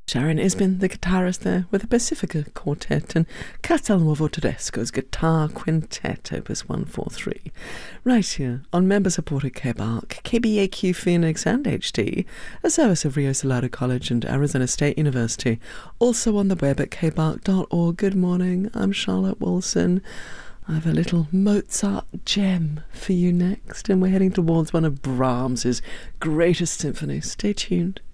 Sharon Isbin, the guitarist there, with the Pacifica Quartet and Castelnuovo Tedesco's Guitar Quintet, Opus 143. Right here on member-supported KBARC, KBAQ Phoenix and HD, a service of Rio Salado College and Arizona State University. Also on the web at kbark.org. Good morning, I'm Charlotte Wilson. I have a little Mozart gem for you next, and we're heading towards one of Brahms's greatest symphonies. Stay tuned.